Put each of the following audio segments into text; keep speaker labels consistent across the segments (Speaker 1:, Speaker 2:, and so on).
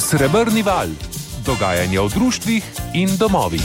Speaker 1: Srebrni val. Dogajanje v društvih in domovih.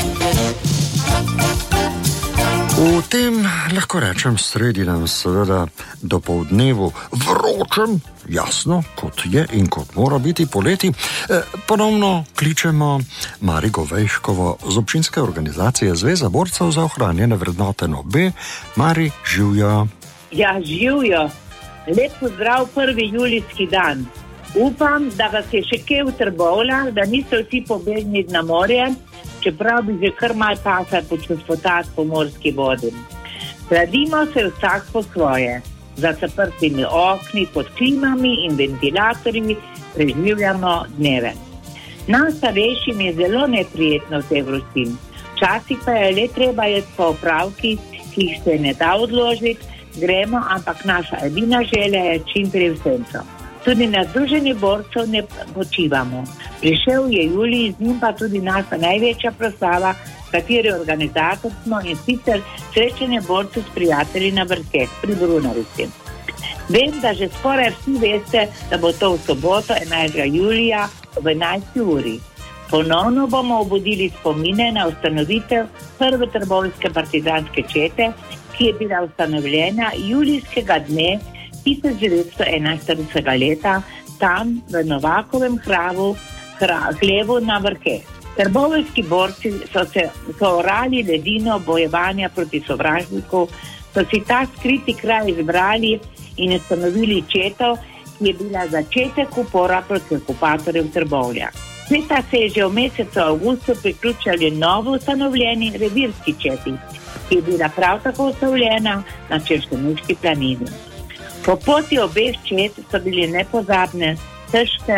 Speaker 2: V tem, lahko rečem, sredinem, seveda dopoldnevu, vročem, jasno, kot je in kot mora biti poleti, ponovno kličemo Mari Govejškovo z občinske organizacije Zveza borcev za ohranjene vrednote NOB. Mari, živjo.
Speaker 3: Ja, živjo. Lep pozdrav, 1. julijski dan. Upam, da vas je še kje v Trbovljah, da niste vsi pobegnili na morje, čeprav bi že kar malo pasa počuspotati po morski vodi. Hladimo se vsak po svoje. Za zaprtimi okni, pod klimami in ventilatorji preživljamo dneve. Nam starejšim je zelo neprijetno v tej vročini. Včasih pa je le treba jeti po opravkih, ki jih se ne da odložiti, gremo, ampak naša edina želja je čim prej v senco. Tudi na Združenju borcev ne počivamo. Prišel je julij, z njim pa tudi naša največja proslava, kateri organizator smo, in sicer srečanje borcev s prijatelji na Brkeh pri Brunarici. Vem, da že skoraj vsi veste, da bo to v soboto 11. julija ob 11. uri. Ponovno bomo obudili spomine na ustanovitev prve trboveljske partizanske čete, ki je bila ustanovljena julijskega dne 1941. leta tam v Novakovem hlevu na Brkeh. Trboveljski borci so orali ledino bojevanja proti sovražniku, so si ta skriti kraj izbrali in ustanovili četo, ki je bila začetek upora proti okupatorjem Trbovlja. Sveta se je že v mesecu avgustu priključili novo ustanovljeni revirski četi, ki je bila prav tako ustanovljena na Čršeniški planini. Po poti obeh čet so bili nepozabne, težke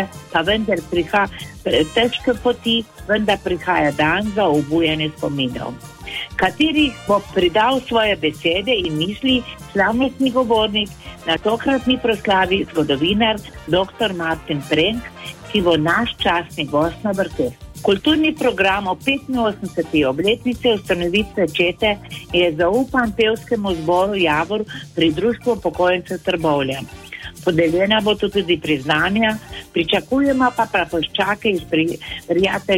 Speaker 3: poti, vendar prihaja dan za obujanje spominov, katerih bo pridal svoje besede in misli slavnostni govornik na tokratni proslavi zgodovinar dr. Martin Prenk, ki bo naš častni gost na Brkeh. Kulturni program o 85. obletnice ustanovitve čete je zaupan pevskemu zboru Javor pri Društvu upokojencev Trbovlja. Podeljena bo tudi priznanja, pričakujemo pa prapoščake iz prijatelj